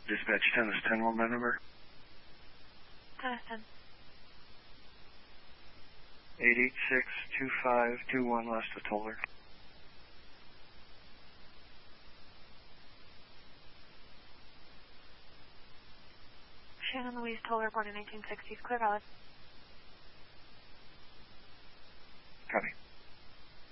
Dispatch 10 is 10, my number. 10 is 10. 886-2521, last of Toller. Shannon Louise Toller, born in 1960s, clear valid. Copy.